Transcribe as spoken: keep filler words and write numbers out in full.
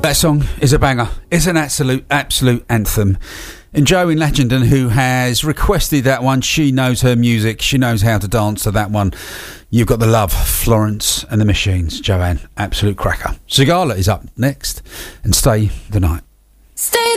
That song is a banger. It's an absolute, absolute anthem. And Jo in Legenden, who has requested that one, she knows her music. She knows how to dance to that one. You've got the love, Florence and the Machines. Joanne, absolute cracker. Sigala is up next. And Stay the Night. Stay